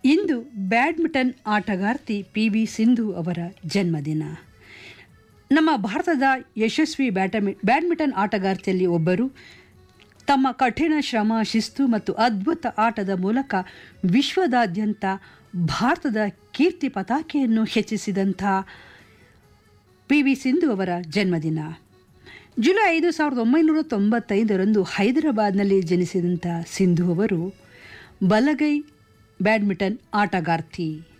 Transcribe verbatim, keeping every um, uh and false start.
ಇಂದು badminton ಆಟಗಾರ್ತಿ P V Sindhu ಅವರ ಜನ್ಮದಿನ. ನಮ್ಮ ಭಾರತದ ಯಶಸ್ವಿ ಬ್ಯಾಟಮಿ ಬ್ಯಾಡ್ಮಿಂಟನ್ ಆಟಗಾರ್ತಿಯಲ್ಲಿ ಒಬ್ಬರು. ತಮ್ಮ ಕಠಿಣ ಶ್ರಮ, ಶಿಸ್ತು ಮತ್ತು ಅದ್ಭುತ ಆಟದ ಮೂಲಕ ವಿಶ್ವದಾದ್ಯಂತ ಭಾರತದ ಕೀರ್ತಿ ಪತಾಕೆಯನ್ನು ಹೆಚ್ಚಿಸಿದಂಥ ಪಿ ವಿ ಸಿಂಧು ಅವರ ಜನ್ಮದಿನ ಜುಲೈ ಐದು ಸಾವಿರದ ಒಂಬೈನೂರ ತೊಂಬತ್ತೈದರಂದು ಹೈದರಾಬಾದ್ನಲ್ಲಿ ಜನಿಸಿದಂಥ ಸಿಂಧು ಅವರು ಬಲಗೈ ಬ್ಯಾಡ್ಮಿಂಟನ್ ಆಟಗಾರ್ತಿ.